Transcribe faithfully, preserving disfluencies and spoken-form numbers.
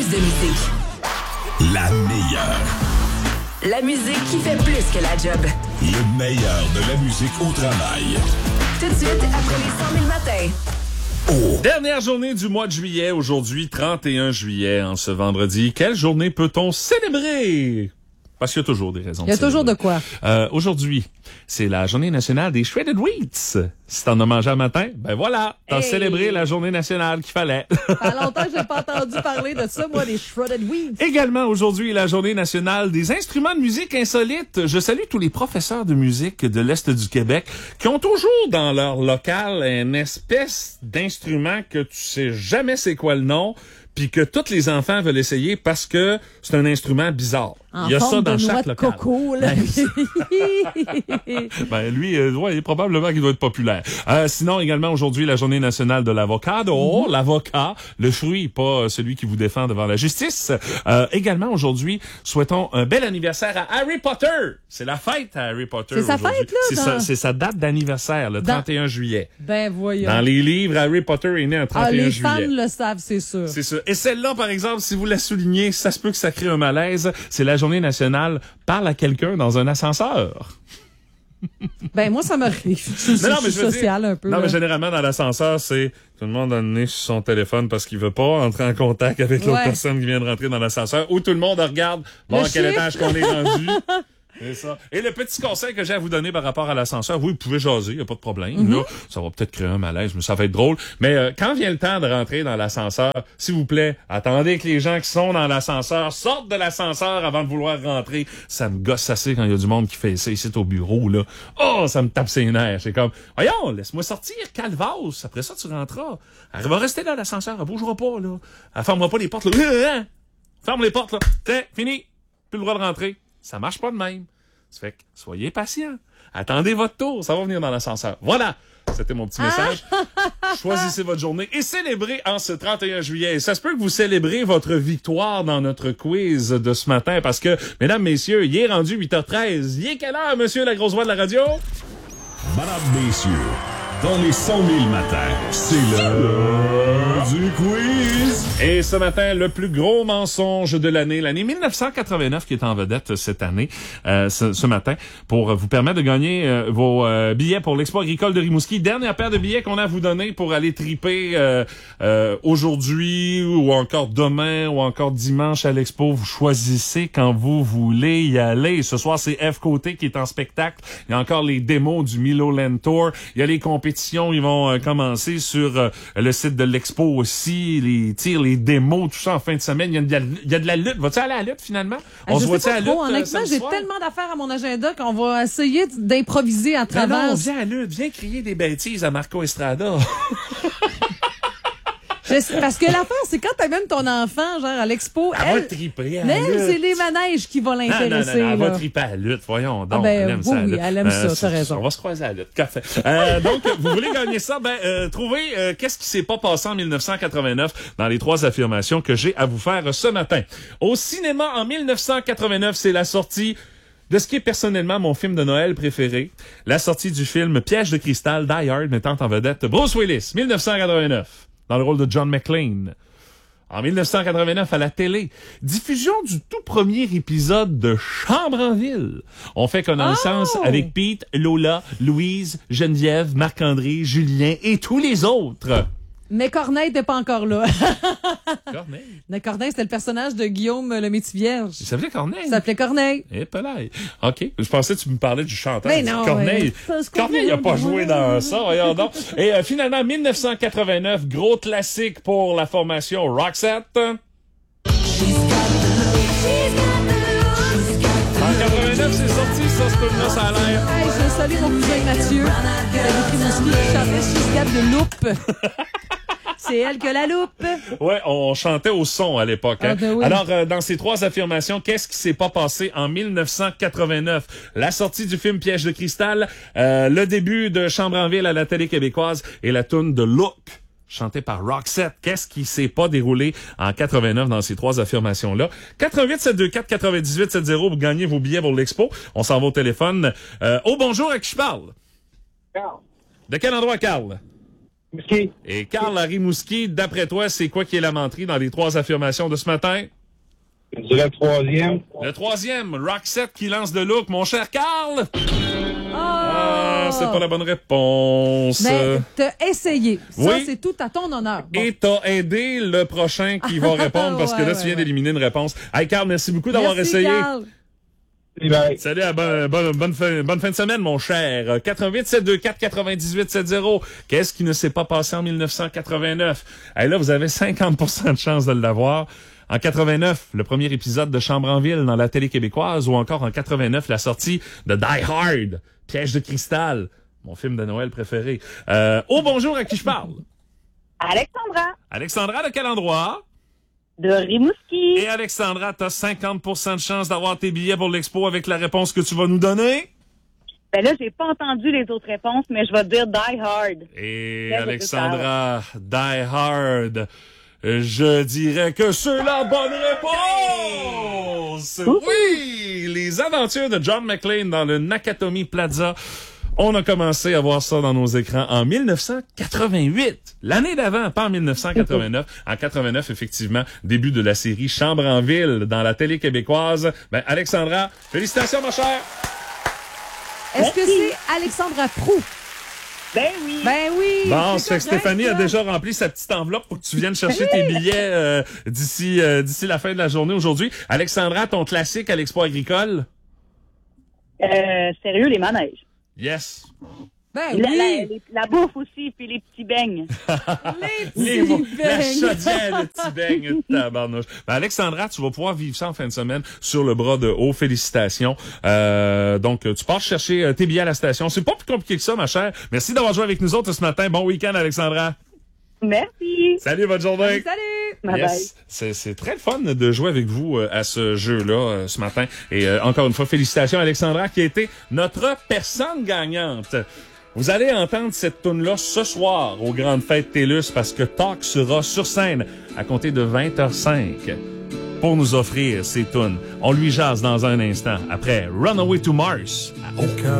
plus de musique. La meilleure. La musique qui fait plus que la job. Le meilleur de la musique au travail. Tout de suite, après les cent mille matins. Oh. Dernière journée du mois de juillet, aujourd'hui, trente et un juillet, en ce vendredi. Quelle journée peut-on célébrer? Parce qu'il y a toujours des raisons. Il y a toujours de quoi. Euh, aujourd'hui, c'est la journée nationale des Shredded Wheats. Si t'en as mangé un matin, ben voilà, t'as Hey. célébré la journée nationale qu'il fallait. Ça fait longtemps que j'ai pas entendu parler de ça, moi, des Shredded Wheats. Également, aujourd'hui, la journée nationale des instruments de musique insolites. Je salue tous les professeurs de musique de l'Est du Québec qui ont toujours dans leur local une espèce d'instrument que tu sais jamais c'est quoi le nom, puis que tous les enfants veulent essayer parce que c'est un instrument bizarre. En Il y a forme ça dans de noix chaque de local. coco, là. Ben lui, euh, ouais, probablement qu'il doit être populaire. Euh, sinon, également aujourd'hui, la journée nationale de l'avocado, Mm-hmm. l'avocat, le fruit, pas euh, celui qui vous défend devant la justice. Euh, également aujourd'hui, souhaitons un bel anniversaire à Harry Potter. C'est la fête à Harry Potter. C'est sa aujourd'hui. fête, là, C'est dans- sa, c'est sa date d'anniversaire, le Dans- trente et un juillet. Ben, voyons. Dans les livres, Harry Potter est né un Ah, trente et un les juillet. fans le savent, c'est sûr. C'est ça. Et celle-là, par exemple, si vous la soulignez, ça se peut que ça crée un malaise. C'est la journée nationale Parle à quelqu'un dans un ascenseur. Ben, moi, ça m'arrive. Je suis Non, non, mais je suis je veux sociale dire, un peu. Non, là. mais généralement, dans l'ascenseur, c'est tout le monde a le nez sur son téléphone parce qu'il veut pas entrer en contact avec l'autre Ouais. personne qui vient de rentrer dans l'ascenseur. Ou tout le monde regarde, bon, Le à quel chiffre. étage qu'on est rendu. C'est ça. Et le petit conseil que j'ai à vous donner par rapport à l'ascenseur, oui, vous pouvez jaser, il y a pas de problème. Mm-hmm. Là, ça va peut-être créer un malaise, mais ça va être drôle. Mais euh, quand vient le temps de rentrer dans l'ascenseur, s'il vous plaît, attendez que les gens qui sont dans l'ascenseur sortent de l'ascenseur avant de vouloir rentrer. Ça me gosse assez quand il y a du monde qui fait ça ici au bureau, là. Oh, ça me tape ses nerfs. C'est comme, voyons, laisse-moi sortir, calvasse. Après ça, tu rentreras. Elle va rester là, l'ascenseur. Elle bougera pas, là. Elle fermera pas les portes, là. Ferme les portes, là. Tiens, fini. Plus le droit de rentrer. Ça marche pas de même. Ça fait que soyez patient. Attendez votre tour. Ça va venir dans l'ascenseur. Voilà. C'était mon petit message. Choisissez votre journée et célébrez en ce trente et un juillet. Et ça se peut que vous célébrez votre victoire dans notre quiz de ce matin parce que, mesdames, messieurs, il est rendu huit heures treize. Il est quelle heure, monsieur la grosse voix de la radio? Madame, messieurs, dans les cent mille matins, c'est l'heure du quiz. Et ce matin, le plus gros mensonge de l'année, l'année mille neuf cent quatre-vingt-neuf qui est en vedette cette année, euh, ce, ce matin, pour vous permettre de gagner euh, vos euh, billets pour l'Expo agricole de Rimouski. Dernière paire de billets qu'on a à vous donner pour aller triper euh, euh, aujourd'hui ou encore demain ou encore dimanche à l'Expo. Vous choisissez quand vous voulez y aller. Ce soir, c'est F Côté qui est en spectacle. Il y a encore les démos du Milo Land Tour. Il y a les compétitions, ils vont euh, commencer sur euh, le site de l'Expo aussi, les tirs, les démos, tout ça en fin de semaine. Il y a de la, il y a de la lutte. Vas-tu aller à la lutte finalement? Ah, On je se voit sais à pas la trop. lutte? euh, Honnêtement, samedi j'ai soir? tellement d'affaires à mon agenda qu'on va essayer d'improviser à Ben travers. non, viens à la lutte, viens crier des bêtises à Marco Estrada. Je- Parce que l'affaire, c'est quand t'amènes ton enfant, genre, à l'expo, Elle va elle, triper à mais la elle, lutte. c'est les manèges qui vont Non, non, non, l'intéresser, non, elle va là. triper à la lutte, voyons donc. Ah ben, elle aime oui, ça, la oui, lutte. elle aime ça, c'est- t'as raison. On va se croiser à la lutte, café. Euh, donc, vous voulez gagner ça, ben, euh, trouvez euh, qu'est-ce qui s'est pas passé en mille neuf cent quatre-vingt-neuf dans les trois affirmations que j'ai à vous faire ce matin. Au cinéma, en mille neuf cent quatre-vingt-neuf, c'est la sortie de ce qui est personnellement mon film de Noël préféré, la sortie du film Piège de cristal, Die Hard, mettant en vedette Bruce Willis, mille neuf cent quatre-vingt-neuf, dans le rôle de John McClane. En mille neuf cent quatre-vingt-neuf, à la télé, diffusion du tout premier épisode de Chambre en ville. On fait connaissance Oh! avec Pete, Lola, Louise, Geneviève, Marc-André, Julien et tous les autres. Mais Corneille n'était pas encore là. Corneille. Mais Corneille, c'était le personnage de Guillaume le Métis-Vierge. Il s'appelait Corneille. Il s'appelait Corneille. Eh, palais. OK. Je pensais que tu me parlais du chanteur. Ben non, Corneille. ouais. Parce qu'on Corneille n'a vient pas de joué voir. dans ça, voyons donc. Et euh, finalement, mille neuf cent quatre-vingt-neuf, gros classique pour la formation Roxette. En quatre-vingt-neuf, c'est sorti, ça, ce film-là, ça a l'air. Hey, je salue mon cousin Mathieu, qui avait écrit mon ski, qui chantait She's got the loupe. C'est elle que la loupe. Ouais, on chantait au son à l'époque. Hein? Ah ben oui. Alors, euh, dans ces trois affirmations, qu'est-ce qui s'est pas passé en mille neuf cent quatre-vingt-neuf? La sortie du film Piège de cristal, euh, le début de Chambre en ville à la télé québécoise et la toune de Look, chantée par Roxette. Qu'est-ce qui s'est pas déroulé en quatre-vingt-neuf dans ces trois affirmations-là? quatre un huit sept deux quatre quatre-vingt-dix-huit soixante pour gagner vos billets pour l'expo. On s'en va au téléphone. Euh, oh, bonjour, à qui je parle? Carl, De quel endroit, Carl? Rimouski. Et Carl à Rimouski, d'après toi, c'est quoi qui est la menterie dans les trois affirmations de ce matin? Je dirais le troisième. Le troisième, Roxette qui lance de look, mon cher Carl! Oh! Ah, c'est pas la bonne réponse. Mais t'as essayé. Ça, Oui. c'est tout à ton honneur. Bon. Et t'as aidé le prochain qui va répondre parce que Ouais, là, ouais, tu viens ouais. d'éliminer une réponse. Hey, Carl, merci beaucoup d'avoir Merci, essayé. Carl. Bye. Salut, à bonne, bonne, bonne, fin, bonne fin de semaine, mon cher. quatre-vingt-huit sept deux quatre quatre-vingt-dix-huit soixante. Qu'est-ce qui ne s'est pas passé en dix-neuf cent quatre-vingt-neuf? Hey, là, vous avez cinquante pour cent de chance de l'avoir. En quatre-vingt-neuf, le premier épisode de Chambre en ville dans la télé québécoise, ou encore en quatre-vingt-neuf, la sortie de Die Hard, Piège de cristal, mon film de Noël préféré. Euh, oh, bonjour, à qui je parle? Alexandra, Alexandra, de quel endroit? de Rimouski. Et Alexandra, t'as cinquante pour cent de chance d'avoir tes billets pour l'expo avec la réponse que tu vas nous donner. Ben là, j'ai pas entendu les autres réponses, mais je vais dire Die Hard. Et Bien, Alexandra, Die Hard, je dirais que c'est la bonne réponse! Oui! Les aventures de John McClane dans le Nakatomi Plaza. On a commencé à voir ça dans nos écrans en dix-neuf cent quatre-vingt-huit. L'année d'avant, pas en dix-neuf cent quatre-vingt-neuf. En quatre-vingt-neuf, effectivement, début de la série Chambre en ville dans la télé québécoise. Ben, Alexandra, félicitations, ma chère! Est-ce que c'est Alexandra Proux? Ben oui. Ben oui. Bon, c'est ça fait que correct, Stéphanie a ça. déjà rempli sa petite enveloppe pour que tu viennes chercher tes billets euh, d'ici euh, d'ici la fin de la journée aujourd'hui. Alexandra, ton classique à l'Expo agricole? Euh, sérieux, les manèges. Yes. Ben La, la, oui. les- la bouffe aussi, puis les petits beignes. Les Les mots, petits la beignes. chaudière, le petit beigne, tabarnouche. Ben, Alexandra, tu vas pouvoir vivre ça en fin de semaine sur le bras de haut. Félicitations. Euh, donc, tu pars chercher euh, tes billets à la station. C'est pas plus compliqué que ça, ma chère. Merci d'avoir joué avec nous autres ce matin. Bon week-end, Alexandra. Merci. Salut, bonne journée. Salut. Bye Yes. C'est, c'est très le fun de jouer avec vous euh, à ce jeu-là euh, ce matin. Et euh, encore une fois, félicitations à Alexandra qui a été notre personne gagnante. Vous allez entendre cette toune-là ce soir aux Grandes Fêtes TELUS parce que Talk sera sur scène à compter de vingt heures cinq pour nous offrir ces tounes. On lui jase dans un instant après Runaway to Mars. À Au cœur.